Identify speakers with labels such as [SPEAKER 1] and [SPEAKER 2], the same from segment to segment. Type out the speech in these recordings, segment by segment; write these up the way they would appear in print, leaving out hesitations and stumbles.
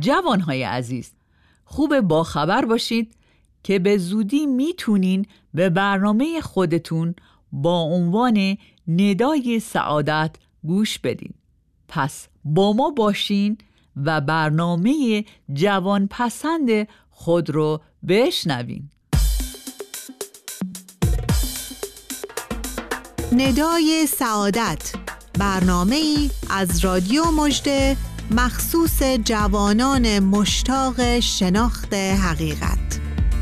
[SPEAKER 1] جوانهای عزیز، خوب باخبر باشید که به زودی میتونین به برنامه خودتون با عنوان ندای سعادت گوش بدین. پس با ما باشین و برنامه جوان پسند خود رو بشنوین.
[SPEAKER 2] ندای سعادت، برنامه‌ای از رادیو مژده مخصوص جوانان مشتاق شناخت حقیقت.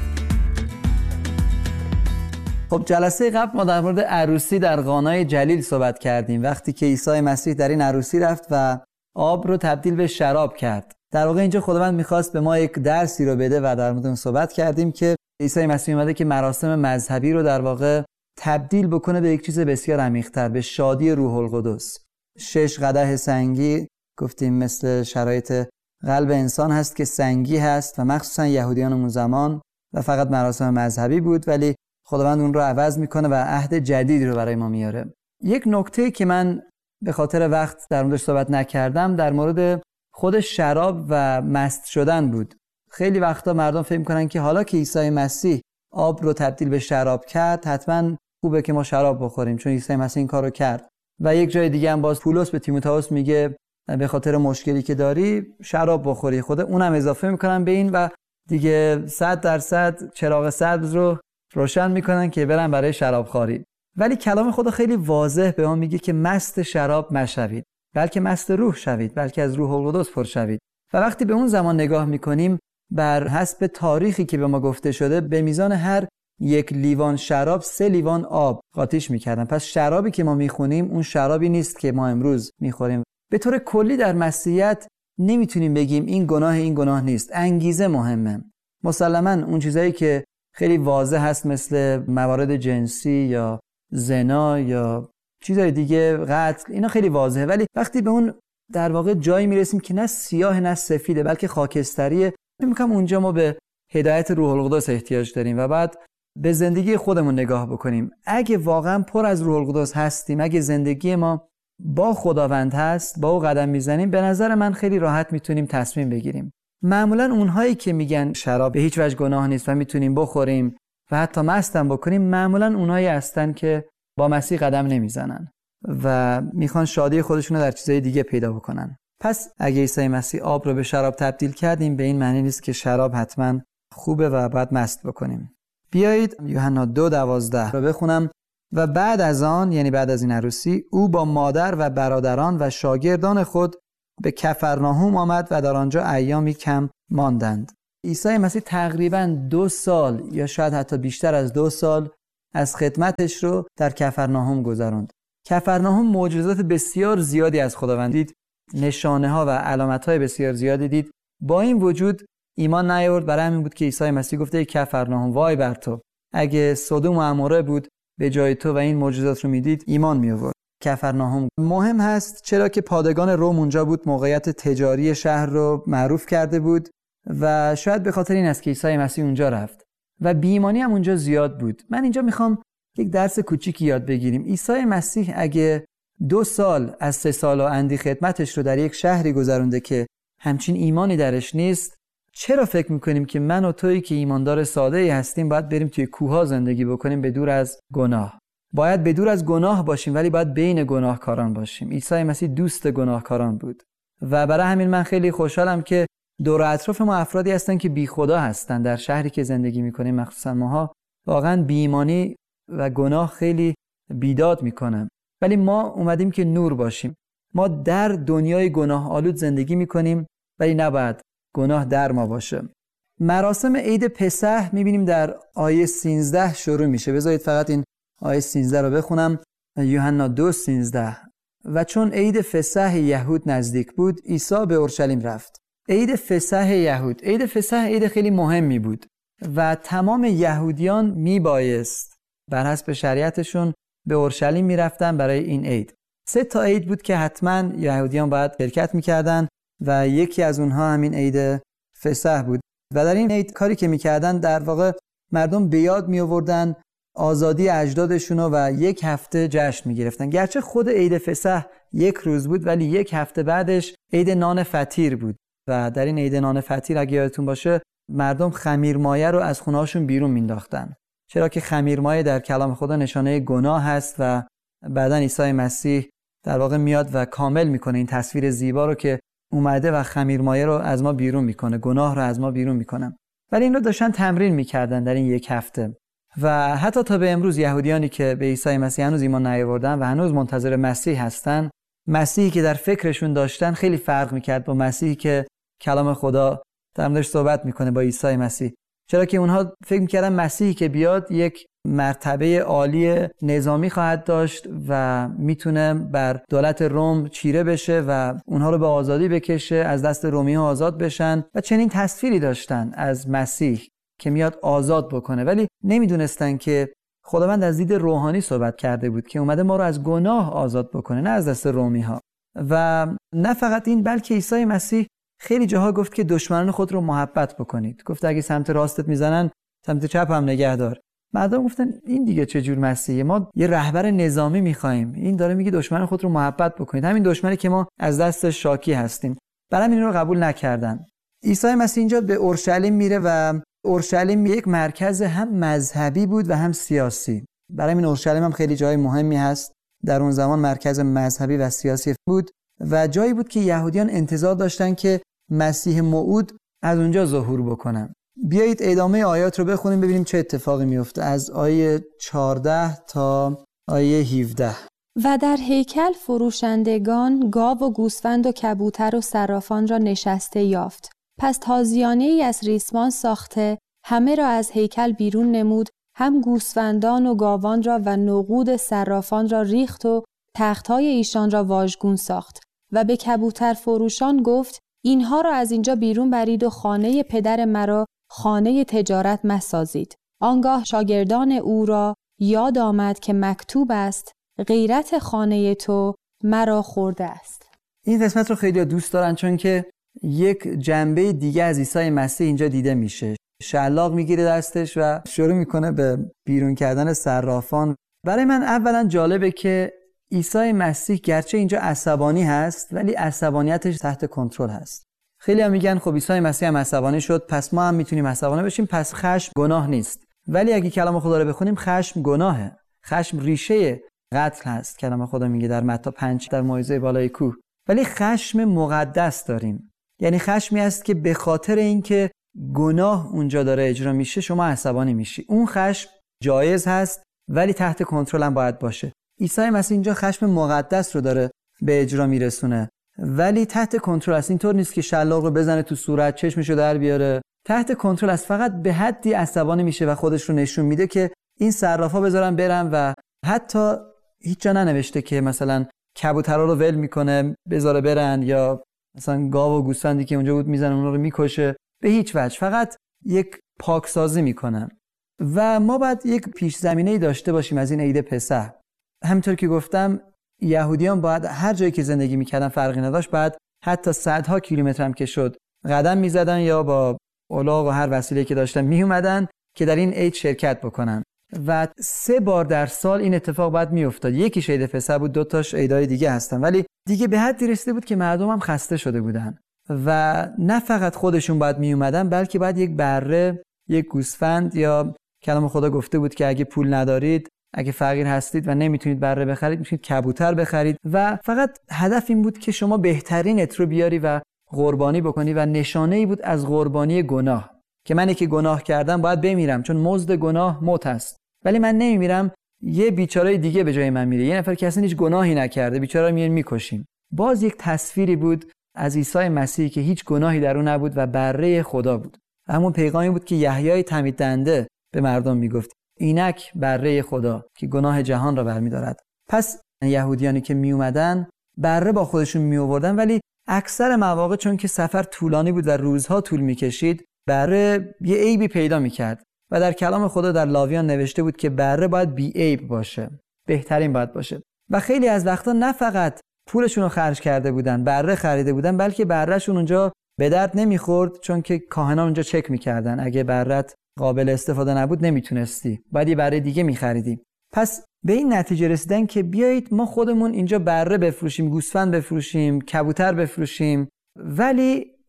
[SPEAKER 3] خب جلسه قبل ما در مورد عروسی در قانای جلیل صحبت کردیم، وقتی که عیسی مسیح در این عروسی رفت و آب رو تبدیل به شراب کرد. در واقع اینجا خداوند می‌خواست به ما یک درسی رو بده و در مورد اون صحبت کردیم که عیسی مسیح اومده که مراسم مذهبی رو در واقع تبدیل بکنه به یک چیز بسیار عمیق‌تر، به شادی روح القدس. 6 قدح سنگی گفتیم مثل شرایط قلب انسان هست که سنگی هست و مخصوصا یهودیان اون زمان و فقط مراسم مذهبی بود، ولی خداوند اون رو عوض میکنه و عهد جدید رو برای ما میاره. یک نکته که من به خاطر وقت در موردش صحبت نکردم در مورد خود شراب و مست شدن بود. خیلی وقتا مردم فکر میکنن که حالا که عیسی مسیح آب رو تبدیل به شراب کرد حتما خوبه که ما شراب بخوریم، چون عیسی مسیح این کارو کرد. و یک جای دیگه هم باز پولس به تیموتائوس میگه به خاطر مشکلی که داری شراب بخوری. خود اونم اضافه میکنن به این و دیگه 100% چراغ سبز رو روشن میکنن که برن برای شراب خوری. ولی کلام خدا خیلی واضح به ما میگه که مست شراب مشوید، بلکه مست روح شوید، بلکه از روح القدس پر شوید. و وقتی به اون زمان نگاه میکنیم بر حسب تاریخی که به ما گفته شده به میزان هر 1 لیوان شراب 3 لیوان آب قاطیش میکردن. پس شرابی که ما میخونیم اون شرابی نیست که ما امروز میخوریم. به طور کلی در مسیحیت نمیتونیم بگیم این گناه نیست. انگیزه مهمه. مسلماً اون چیزایی که خیلی واضح هست مثل موارد جنسی یا زنا یا چیزای دیگه، قتل، اینا خیلی واضحه، ولی وقتی به اون در واقع جایی میرسیم که نه سیاه نه سفیده بلکه خاکستریه، فکر می‌کنم اونجا ما به هدایت روح القدس احتیاج داریم و بعد به زندگی خودمون نگاه بکنیم. اگه واقعا پر از روح القدس هستیم، اگه زندگی ما با خداوند هست، با او قدم میزنیم، به نظر من خیلی راحت میتونیم تصمیم بگیریم. معمولا اونهایی که میگن شراب به هیچ وجه گناه نیست و میتونیم بخوریم و حتی مستم بکنیم، معمولا اونهایی هستن که با مسیح قدم نمیزنن و میخوان شادی خودشونو در چیزای دیگه پیدا بکنن. پس اگه عیسی مسیح آب رو به شراب تبدیل کردیم، به این معنی نیست که شراب حتما خوبه و باید مست بکنیم. بیایید یوحنا 2:12 رو بخونم. و بعد از آن، یعنی بعد از این عروسی، او با مادر و برادران و شاگردان خود به کفرناهم آمد و در آنجا ایامی کم ماندند. عیسی مسیح تقریباً 2 سال یا شاید حتی بیشتر از 2 سال از خدمتش رو در کفرناهم گذراند. کفرناهم معجزات بسیار زیادی از خداوند دید، نشانه ها و علامت های بسیار زیادی دید. با این وجود ایمان نیاورد. برای همین بود که عیسی مسیح گفته ای کفرناهم وای بر تو، اگه سدوم و عموره بود به جای تو و این معجزات رو میدید ایمان می آورد. کفرناهم مهم هست چرا که پادگان روم اونجا بود، موقعیت تجاری شهر رو معروف کرده بود و شاید به خاطر این است که عیسی مسیح اونجا رفت و بی‌ایمانی هم اونجا زیاد بود. من اینجا میخوام یک درس کوچیکی یاد بگیریم. عیسی مسیح اگه 2 سال از 3 سال و اندی خدمتش رو در یک شهری گذرونده که همچین ایمانی درش نیست، چرا فکر میکنیم که من و تویی که ایماندار ساده‌ای هستیم باید بریم توی کوه‌ها زندگی بکنیم به دور از گناه؟ باید به دور از گناه باشیم ولی باید بین گناهکاران باشیم. عیسی مسیح دوست گناهکاران بود و برای همین من خیلی خوشحالم که دور و اطراف ما افرادی هستن که بی خدا هستن. در شهری که زندگی میکنیم مخصوصا ماها واقعا بی‌ایمانی و گناه خیلی بیداد میکنه، ولی ما اومدیم که نور باشیم. ما در دنیای گناه آلود زندگی میکنیم ولی نباید گناه در ما باشه. مراسم عید پسح میبینیم در آیه 13 شروع میشه. بذارید فقط این آیه 13 رو بخونم. یوحنا 2:13 و چون عید فسح یهود نزدیک بود عیسی به اورشلیم رفت. عید فسح یهود، عید فسح عید خیلی مهمی بود و تمام یهودیان میبایست بر حسب شریعتشون به اورشلیم میرفتن برای این عید. 3 تا عید بود که حتما یهودیان باید شرکت میکردن و یکی از اونها همین عید فسح بود و در این عید کاری که میکردن در واقع مردم به یاد میآوردن آزادی اجدادشونو و 1 هفته جشن میگرفتن. گرچه خود عید فسح 1 روز بود ولی 1 هفته بعدش عید نان فطیر بود و در این عید نان فطیر اگه یادتون باشه مردم خمیرمایه رو از خونه‌هاشون بیرون مینداختن، چرا که خمیرمایه در کلام خدا نشانه گناه هست و بعداً عیسی مسیح در واقع میاد و کامل میکنه این تصویر زیبا رو که اومده و خمیرمایه رو از ما بیرون میکنه، گناه رو از ما بیرون میکنه. ولی این رو داشتن تمرین میکردن در این یک هفته و حتی تا به امروز یهودیانی که به عیسی مسیح هنوز ایمان نیاوردن و هنوز منتظر مسیح هستن، مسیحی که در فکرشون داشتن خیلی فرق میکرد با مسیحی که کلام خدا در موردش صحبت میکنه با عیسی مسیح، چرا که اونها فکر میکردن مسیحی که بیاد یک مرتبه عالی نظامی خواهد داشت و میتونه بر دولت روم چیره بشه و اونها رو به آزادی بکشه، از دست رومی‌ها آزاد بشن و چنین تصویری داشتن از مسیح که میاد آزاد بکنه. ولی نمیدونستن که خداوند از دید روحانی صحبت کرده بود که اومده ما رو از گناه آزاد بکنه، نه از دست رومی‌ها. و نه فقط این، بلکه عیسی مسیح خیلی جاها گفت که دشمنان خود رو محبت بکنید. گفت اگه سمت راستت میزنن سمت چپ هم نگه دار. مردم گفتن این دیگه چه جور مسیحه؟ ما یه رهبر نظامی می‌خوایم، این داره میگه دشمن خود رو محبت بکنید، همین دشمنی که ما از دستش شاکی هستیم. برام این رو قبول نکردن. عیسی مسیح اینجا به اورشلیم میره و اورشلیم یک مرکز هم مذهبی بود و هم سیاسی. برای این اورشلیم هم خیلی جای مهمی هست. در اون زمان مرکز مذهبی و سیاسی بود و جایی بود که یهودیان انتظار داشتن که مسیح موعود از اونجا ظهور بکنن. بیایید ادامه آیات رو بخونیم ببینیم چه اتفاقی میفته از آیه 14 تا آیه 17.
[SPEAKER 4] و در هیکل فروشندگان گاو و گوسفند و کبوتر و صرافان را نشسته یافت. پس تازیانه ای از ریسمان ساخته همه را از هیکل بیرون نمود، هم گوسفندان و گاوان را و نقود صرافان را ریخت و تختهای ایشان را واژگون ساخت و به کبوتر فروشان گفت اینها را از اینجا بیرون برید و خانه پدر مرا خانه تجارت مسازید. آنگاه شاگردان او را یاد آمد که مکتوب است غیرت خانه تو مرا خورده است.
[SPEAKER 3] این قسمت رو خیلی دوست دارن چون که یک جنبه دیگه از عیسی مسیح اینجا دیده میشه. شلاق میگیره دستش و شروع میکنه به بیرون کردن صرافان. برای من اولا جالبه که عیسی مسیح گرچه اینجا عصبانی هست ولی عصبانیتش تحت کنترل هست. خیلی هم میگن خب عیسی مسیح هم عصبانی شد پس ما هم میتونیم عصبانی بشیم، پس خشم گناه نیست. ولی اگه کلام خدا رو بخونیم خشم گناهه. خشم ریشه قتل هست. کلام خدا میگه در متی 5 در موعظه بالای کوه. ولی خشم مقدس داریم، یعنی خشمی است که به خاطر اینکه گناه اونجا داره اجرا میشه شما عصبانی میشی. اون خشم جایز هست ولی تحت کنترل هم باید باشه. عیسی مسیح اینجا خشم مقدس رو داره به اجرا میرسونه ولی تحت کنترل است. اینطور نیست که شلاق رو بزنه تو صورت چشمشو در بیاره. تحت کنترل است، فقط به حدی عصبانی میشه و خودش رو نشون میده که این صرافا بذارن برن و حتی هیچ جا ننوشته که مثلا کبوترا رو ول میکنه بذاره برن یا مثلا گاو و گوسفندی که اونجا بود میزنه اونها رو میکشه، به هیچ وجه. فقط یک پاکسازی میکنن. و ما باید یک پیش زمینه‌ای داشته باشیم از این عید پسح. همونطور که گفتم یهودیان باید هر جایی که زندگی میکردن فرقی نداشت، باید حتی صدها کیلومتر هم که شد قدم میزدن یا با الاغ و هر وسیله‌ای که داشتن میومدن که در این عید شرکت بکنن. و 3 بار در سال این اتفاق باید میافتاد. یکیش عید پسح بود، 2 تاش عیدای دیگه هستن، ولی دیگه به حدی رسیده بود که مردم هم خسته شده بودن و نه فقط خودشون باید میومدن بلکه باید یک بره، یک گوسفند، یا کلام خدا گفته بود که اگه پول ندارید، اگه فقیر هستید و نمیتونید بره بخرید، میتونید کبوتر بخرید. و فقط هدف این بود که شما بهترینت رو بیاری و قربانی بکنی و نشانه ای بود از قربانی گناه که منی که گناه کردم باید بمیرم چون مزد گناه موت است، ولی من نمیمیرم، یه بیچاره دیگه به جای من میره، یه نفر که اصلا هیچ گناهی نکرده بیچاره رو میکشیم. باز یک تصویری بود از عیسی مسیح که هیچ گناهی در اون نبود و بره خدا بود. همون پیغامی بود که یحیای تمید دهنده به مردم میگفت اینک بره خدا که گناه جهان را برمی‌دارد. پس یهودیانی که می اومدن بره با خودشون می آوردن، ولی اکثر مواقع چون که سفر طولانی بود و روزها طول می‌کشید، بره یه عیبی پیدا می‌کرد و در کلام خدا در لاویان نوشته بود که بره باید بی عیب باشه، بهترین باید باشه. و خیلی از وقتا نه فقط پولشون رو خرج کرده بودن، بره خریده بودن، بلکه برهشون اونجا به درد نمیخورد چون که کاهنان اونجا چک می‌کردن اگه برت قابل استفاده نبود نمیتونستی، باید یه بره دیگه می‌خریدی. پس به این نتیجه رسیدن که بیایید ما خودمون اینجا بره بفروشیم، گوسفند بفروشیم، کبوتر بفروشیم، ولی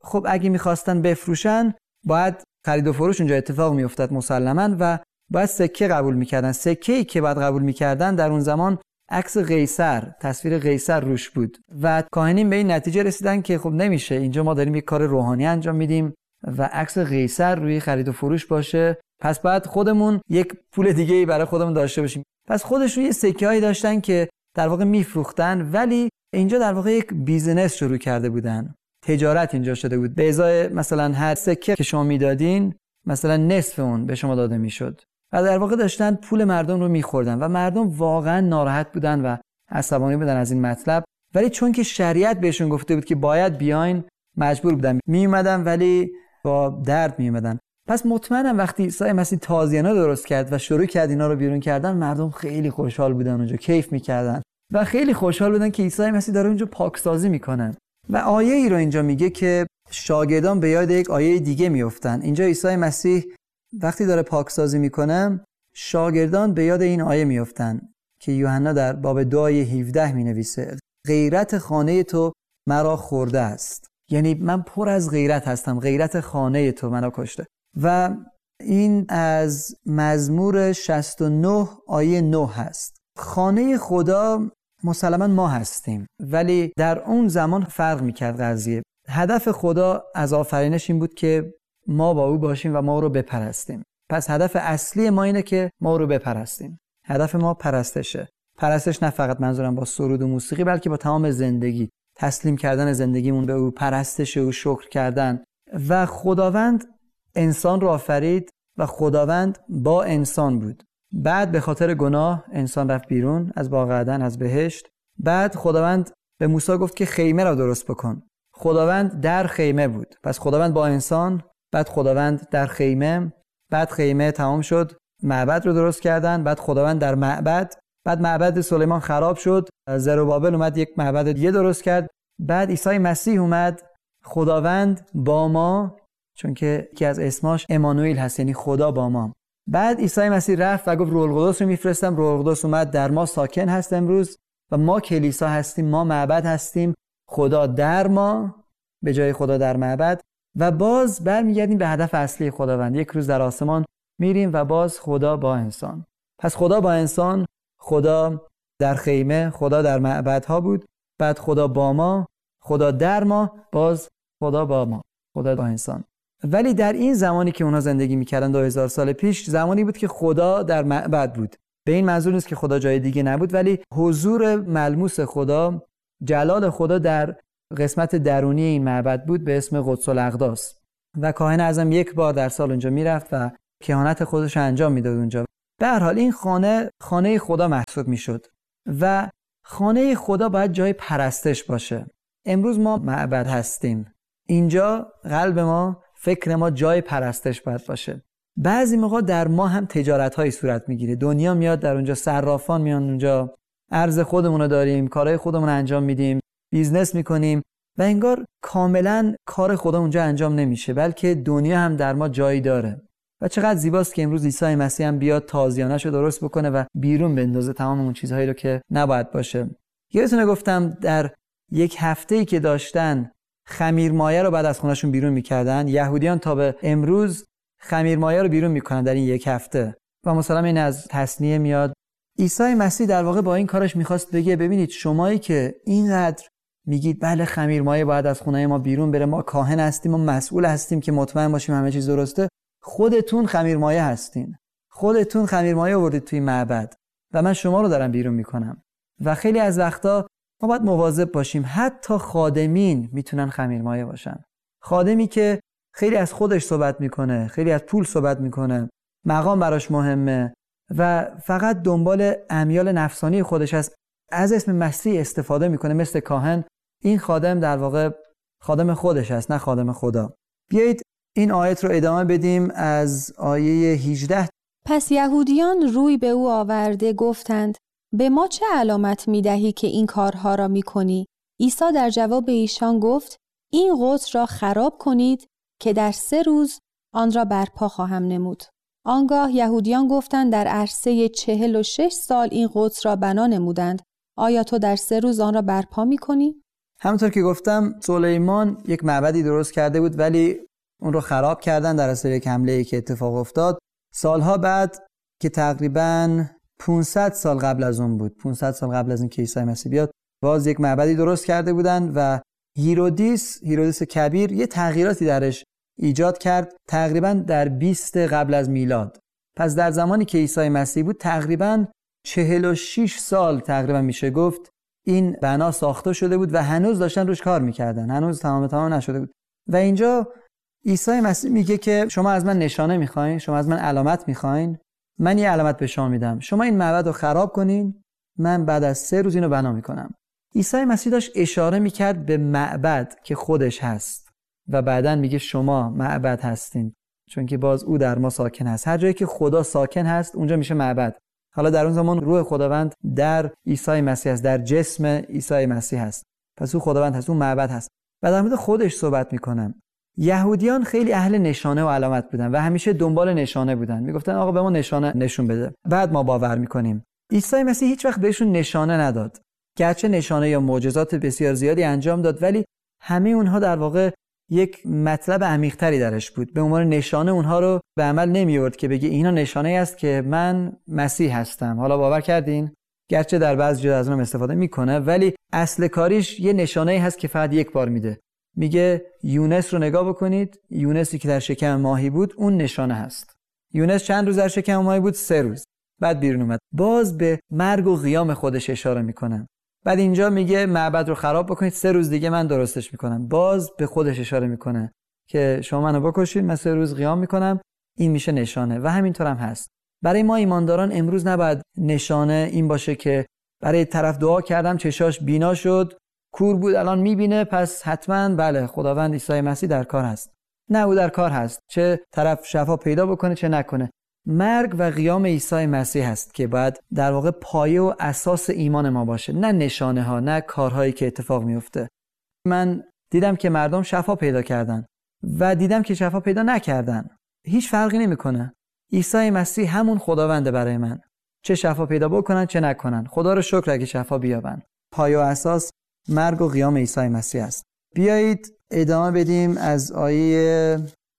[SPEAKER 3] خب اگه میخواستن بفروشن باید خرید و فروش اونجا اتفاق میافتاد مسلماً و باید سکه قبول میکردن. سکه‌ای که باید قبول میکردن در اون زمان عکس قیصر، تصویر قیصر روش بود و کاهنین به این نتیجه رسیدن که خب نمیشه، اینجا ما داریم یک کار روحانی انجام میدیم و عکس قیصر روی خرید و فروش باشه، پس باید خودمون یک پول دیگه‌ای برای خودمون داشته باشیم. پس خودشون یه سکه‌ای داشتن که در واقع میفروختن، ولی اینجا در واقع یک بیزینس شروع کرده بودن، تجارت اینجا شده بود. به ازای مثلا هر سکه که شما میدادین مثلا نصف اون به شما داده میشد و در واقع داشتن پول مردم رو میخوردن و مردم واقعا ناراحت بودن و عصبانی بودن از این مطلب، ولی چون که شریعت بهشون گفته بود که باید بیاین مجبور بودن میومدن، ولی با درد میومدن. پس مطمئنم وقتی عیسی مسیح تازیانه درست کرد و شروع کرد اینا رو بیرون کردن، مردم خیلی خوشحال بودن، اونجا کیف میکردن و خیلی خوشحال بودن که عیسی مسیح داره اونجا پاکسازی میکنه. و آیه ای رو اینجا میگه که شاگردان به یاد یک آیه دیگه میافتن. اینجا عیسی مسیح وقتی داره پاکسازی میکنه، شاگردان به یاد این آیه میافتن که یوحنا در باب 2 آیه 17 مینویسه غیرت خانه تو مرا خورده است. یعنی من پر از غیرت هستم، غیرت خانه تو منو کشته. و این از مزمور 69 آیه 9 هست. خانه خدا مسلماً ما هستیم، ولی در اون زمان فرق میکرد قضیه. هدف خدا از آفرینش این بود که ما با او باشیم و ما او رو بپرستیم. پس هدف اصلی ما اینه که ما او رو بپرستیم. هدف ما پرستشه. پرستش نه فقط منظورم با سرود و موسیقی، بلکه با تمام زندگی، تسلیم کردن زندگیمون به او، پرستش او، شکر کردن. و خداوند انسان رو آفرید و خداوند با انسان بود. بعد به خاطر گناه انسان رفت بیرون از باغ عدن، از بهشت. بعد خداوند به موسی گفت که خیمه را درست بکن. خداوند در خیمه بود. پس خداوند با انسان، بعد خداوند در خیمه، بعد خیمه تمام شد، معبد رو درست کردن، بعد خداوند در معبد، بعد معبد سلیمان خراب شد، زروبابل اومد یک معبد دیگه درست کرد، بعد عیسی مسیح اومد، خداوند با ما، چون که یکی از اسماش امانوئل هست، یعنی خدا با ما. بعد عیسی مسیح رفت و گفت روح القدس رو میفرستم. روح القدس اومد، در ما ساکن هست امروز و ما کلیسا هستیم، ما معبد هستیم، خدا در ما به جای خدا در معبد. و باز برمیگردیم به هدف اصلی خداوند. یک روز در آسمان میریم و باز خدا با انسان. پس خدا با انسان، خدا در خیمه، خدا در معبدها بود، بعد خدا با ما، خدا در ما، باز خدا با ما، خدا با انسان. ولی در این زمانی که اونا زندگی میکردن 2000 سال پیش، زمانی بود که خدا در معبد بود. به این منظور نیست که خدا جای دیگه نبود، ولی حضور ملموس خدا، جلال خدا در قسمت درونی این معبد بود به اسم قدس الاقداس و کاهن اعظم یک بار در سال اونجا میرفت و کهانت خودش انجام میداد اونجا. به هر حال این خانه خدا محسوب میشد و خانه خدا باید جای پرستش باشه. امروز ما معبد هستیم، اینجا قلب ما، فکر ما جای پرستش باید باشه. بعضی موقع در ما هم تجارت‌هایی صورت میگیره، دنیا میاد در اونجا، صرافان میان اونجا، ارز خودمون رو داریم، کارهای خودمون انجام میدیم، بیزنس میکنیم و انگار کاملا کار خدا اونجا انجام نمیشه، بلکه دنیا هم در ما جایی داره. و چقدر زیباست که امروز عیسی مسیح هم بیاد تازیانه‌شو درست بکنه و بیرون بندازه تمام اون چیزهایی رو که نباید باشه. یادتونه گفتم در یک هفته‌ای که داشتن خمیرمایه رو بعد از خونه‌شون بیرون میکردن، یهودیان تا به امروز خمیرمایه رو بیرون میکنن در این یک هفته و مثلا این از تثنیه میاد. عیسی مسیح در واقع با این کارش میخواست بگه ببینید شمایی که اینقدر میگید بله خمیرمایه باید از خونه ما بیرون بره، ما کاهن هستیم و مسئول هستیم که مطمئن باشیم همه چیز درسته، خودتون خمیرمایه هستین، خودتون خمیرمایه آوردید توی معبد و من شما رو دارم بیرون میکنم. و خیلی از وقتا ما باید مواظب باشیم، حتی خادمین میتونن خمیرمایه باشن. خادمی که خیلی از خودش صحبت میکنه، خیلی از پول صحبت میکنه، مقام براش مهمه و فقط دنبال امیال نفسانی خودش هست، از اسم مسیح استفاده میکنه مثل کاهن، این خادم در واقع خادم خودش هست نه خادم خدا. بیایید این آیت رو ادامه بدیم از آیه 18.
[SPEAKER 4] پس یهودیان روی به او آورده گفتند به ما چه علامت میدهی که این کارها را میکنی؟ عیسی در جواب ایشان گفت این قدس را خراب کنید که در 3 روز آن را برپا خواهم نمود. آنگاه یهودیان گفتند در عرصه 46 سال این قدس را بنا نمودند. آیا تو در 3 روز آن را برپا میکنی؟
[SPEAKER 3] همونطور که گفتم سلیمان یک معبدی درست کرده بود ولی اون رو خراب کردن در اثر یک حمله‌ای که اتفاق افتاد. سالها بعد که تقریباً 500 سال قبل از اون بود، 500 سال قبل از اینکه عیسی مسیح بیاد، باز یک معبدی درست کرده بودن و هیرودیس کبیر یه تغییراتی درش ایجاد کرد تقریباً در 20 قبل از میلاد. پس در زمانی که عیسی مسیح بود تقریباً 46 سال تقریباً میشه گفت این بنا ساخته شده بود و هنوز داشتن روش کار میکردن، هنوز تمام نشده بود. و اینجا عیسی مسیح میگه که شما از من نشانه میخواین، شما از من علامت میخواین، من یه علامت به شما میدم. شما این معبد رو خراب کنین، من بعد از 3 روز اینو بنا میکنم. عیسی مسیح داشت اشاره میکرد به معبد که خودش هست و بعداً میگه شما معبد هستین، چون که باز او در ما ساکن هست. هر جایی که خدا ساکن هست اونجا میشه معبد. حالا در اون زمان روح خداوند در عیسی مسیح است، در جسم عیسی مسیح هست، پس او خداوند هست، اون معبد هست. و در مورد خودش صحبت میکنم. یهودیان خیلی اهل نشانه و علامت بودن و همیشه دنبال نشانه بودن. میگفتن آقا به ما نشانه نشون بده بعد ما باور میکنیم. عیسی مسیح هیچ وقت بهشون نشانه نداد، گرچه نشانه یا معجزات بسیار زیادی انجام داد ولی همه اونها در واقع یک مطلب عمیق‌تری درش بود. به عنوان نشانه اونها رو به عمل نمی‌آورد که بگه اینا نشانه است که من مسیح هستم. حالا باور کردین؟ گرچه در بعضی جا از اونم استفاده میکنه ولی اصل کاریش یه نشانه‌ای هست که فقط یک بار میده. میگه یونس رو نگاه بکنید، یونسی که در شکم ماهی بود اون نشانه هست. یونس چند روز در شکم ماهی بود؟ 3 روز. بعد بیرون اومد. باز به مرگ و قیام خودش اشاره میکنه. بعد اینجا میگه معبد رو خراب بکنید، 3 روز دیگه من درستش میکنم. باز به خودش اشاره میکنه که شما منو بکشید، من 3 روز قیام میکنم. این میشه نشانه و همینطور هم هست. برای ما ایمانداران امروز نباید نشانه این باشه که برای طرف دعا کردم چشاش بینا شد، کور بود الان میبینه، پس حتما بله خداوند عیسی مسیح در کار هست. نه، او در کار هست، چه طرف شفا پیدا بکنه چه نکنه. مرگ و قیام عیسی مسیح هست که باید در واقع پایه و اساس ایمان ما باشه، نه نشانه ها، نه کارهایی که اتفاق میفته. من دیدم که مردم شفا پیدا کردن و دیدم که شفا پیدا نکردن، هیچ فرقی نمیکنه. عیسی مسیح همون خداونده برای من، چه شفا پیدا بکنن چه نکنن. خدا رو شکر اگه شفا بیابن. پایه و اساس مرگ و قیام عیسی مسیح است. بیایید ادامه بدیم از آیه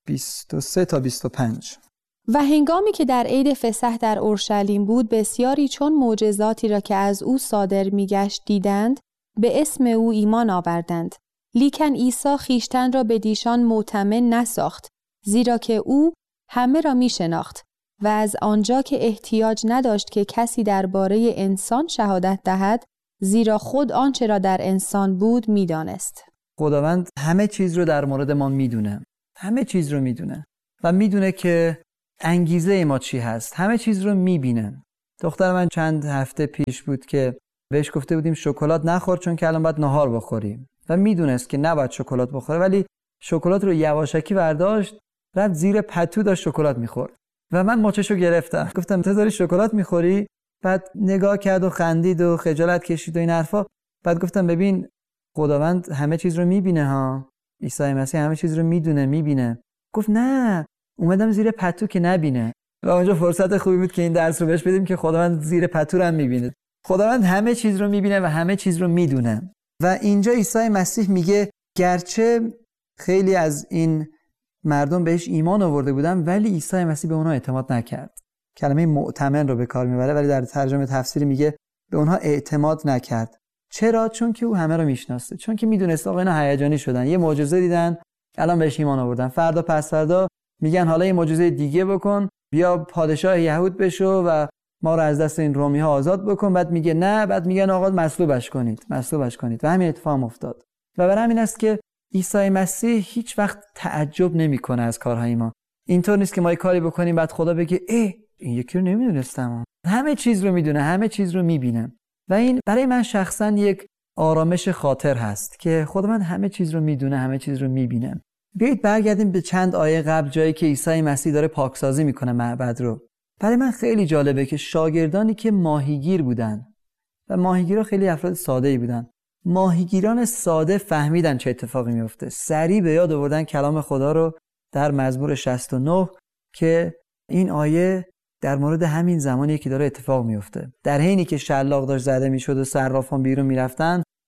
[SPEAKER 3] 23 تا 25.
[SPEAKER 4] و هنگامی که در عید فسح در اورشلیم بود، بسیاری چون معجزاتی را که از او صادر می‌گشت دیدند، به اسم او ایمان آوردند. لیکن عیسی خیشتن را به دیشان معتمن نساخت، زیرا که او همه را می‌شناخت و از آنجا که احتیاج نداشت که کسی درباره انسان شهادت دهد، زیرا خود آنچه را در انسان بود می‌دانست.
[SPEAKER 3] خداوند همه چیز رو در مورد ما می‌دونه. همه چیز رو می‌دونه و می‌دونه که انگیزه ما چی هست. همه چیز رو می‌بینه. دختر من چند هفته پیش بود که بهش گفته بودیم شکلات نخور چون که الان باید نهار بخوریم و میدونست که نباید شکلات بخوره، ولی شکلات رو یواشکی برداشت رفت زیر پتو داشت شکلات می‌خورد و من ماچشو گرفتم. گفتم تو داری شکلات می‌خوری؟ بعد نگاه کرد و خندید و خجالت کشید و این حرفا. بعد گفتم ببین خداوند همه چیز رو می‌بینه ها. عیسی مسیح همه چیز رو می‌بینه. گفت نه، اومدم زیر پتو که نبینه. و اونجا فرصت خوبی بود که این درس رو بهش بدیم که خداوند زیر پتو رو هم می‌بینه. خداوند همه چیز رو می‌بینه و همه چیز رو می‌دونه. و اینجا عیسی مسیح میگه گرچه خیلی از این مردم بهش ایمان آورده بودن ولی عیسی مسیح به اونها اعتماد نکرد. کلمه مؤتمن رو به کار میبره ولی در ترجمه تفسیری میگه به اونها اعتماد نکرد. چرا؟ چون که او همه رو میشناسه. چون که میدونست آقا اینا هیجانی شدن، یه معجزه دیدن، الان بهش ایمان آوردن، فردا پس فردا میگن حالا یه معجزه دیگه بکن، بیا پادشاه یهود بشو و ما رو از دست این رومی ها آزاد بکن. بعد میگه نه، بعد میگن آقا مصلوبش کنید و همین اتفاق افتاد. و برای همین است که عیسی مسیح هیچ وقت تعجب نمیکنه از کارهای ما. اینطور نیست که ما یه کاری بکنیم بعد خدا بگه این یکی رو نمیدونستم. همه چیز رو میدونه، همه چیز رو میبینه. و این برای من شخصا یک آرامش خاطر هست که خداوند همه چیز رو میدونه، همه چیز رو میبینه. بیایید برگردیم به چند آیه قبل، جایی که عیسی مسیح داره پاکسازی میکنه معبد رو. برای من خیلی جالبه که شاگردانی که ماهیگیر بودن و ماهیگیرا خیلی افراد ساده‌ای بودن، ماهیگیران ساده فهمیدن چه اتفاقی میفته. سریع به یاد آوردن کلام خدا رو در مزمور 69 که این آیه در مورد همین زمانی که داره اتفاق میفته. در حینی که شلاق داشت زده میشد و صرافان بیرون میرفتن،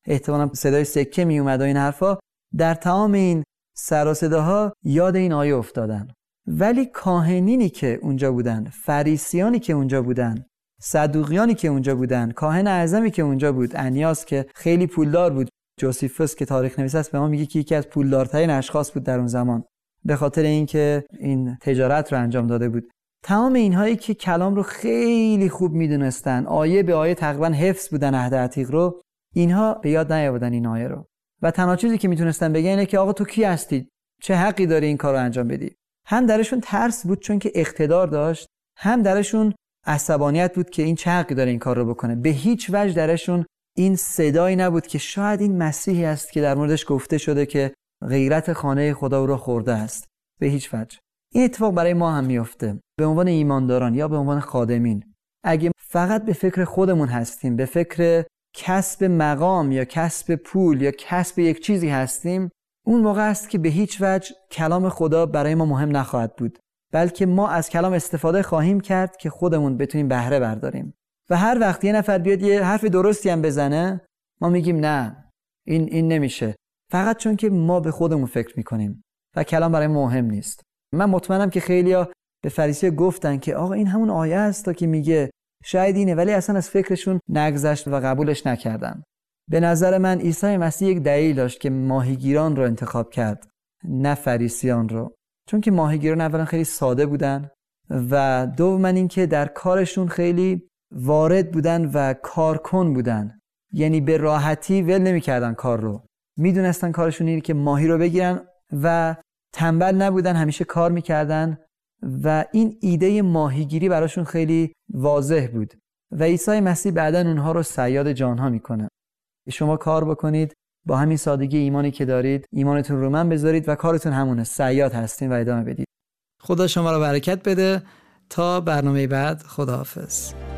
[SPEAKER 3] احتمالاً صدای سکه می اومد و این حرفا، در تمام این سر و صداها یاد این آیه افتادن. ولی کاهنینی که اونجا بودن، فریسیانی که اونجا بودن، صدوقیانی که اونجا بودن، کاهن اعظمی که اونجا بود، انیاس که خیلی پولدار بود، جوزیفوس که تاریخ نویس است به ما میگه که یکی از پولدارترین اشخاص بود در اون زمان به خاطر اینکه این تجارت رو انجام داده بود. تمام اینهایی که کلام رو خیلی خوب میدونستن، آیه به آیه تقریبا حفظ بودن عهد عتیق رو، اینها به یاد نیاوردن این آیه رو و تنها چیزی که میتونستن بگن اینه که آقا تو کی هستی؟ چه حقی داری این کار رو انجام بدی؟ هم درشون ترس بود چون که اقتدار داشت، هم درشون عصبانیت بود که این چه حقی داره این کار رو بکنه. به هیچ وجه درشون این صدایی نبود که شاید این مسیحی است که در موردش گفته شده که غیرت خانه خدا رو خورده است. به هیچ وجه. این اتفاق برای ما هم میفته به عنوان ایمانداران یا به عنوان خادمین. اگه فقط به فکر خودمون هستیم، به فکر کسب مقام یا کسب پول یا کسب یک چیزی هستیم، اون موقع است که به هیچ وجه کلام خدا برای ما مهم نخواهد بود، بلکه ما از کلام استفاده خواهیم کرد که خودمون بتونیم بهره برداریم. و هر وقت یه نفر بیاد یه حرف درستی هم بزنه، ما میگیم نه، این نمیشه، فقط چون که ما به خودمون فکر میکنیم و کلام برای ما مهم نیست. من مطمئنم که خیلیا به فریسی گفتن که آقا این همون آیه است تا که میگه شاید اینه، ولی اصلا از فکرشون نگذشت و قبولش نکردن. به نظر من عیسی مسیح یک دلیل داشت که ماهیگیران رو انتخاب کرد نه فریسیان رو، چون که ماهیگیران اولا خیلی ساده بودن و دوما این که در کارشون خیلی وارد بودن و کارکن بودن، یعنی به راحتی ول نمی‌کردن کار رو، میدونستن کارشون اینه که ماهی رو بگیرن و تنبل نبودن، همیشه کار میکردن و این ایده ماهیگیری براشون خیلی واضح بود و عیسی مسیح بعداً اونها رو صیاد جانها میکنه. شما کار بکنید، با همین سادگی ایمانی که دارید ایمانتون رو من بذارید و کارتون همونه، صیاد هستین و ادامه بدید. خدا شما رو برکت بده. تا برنامه بعد، خداحافظ.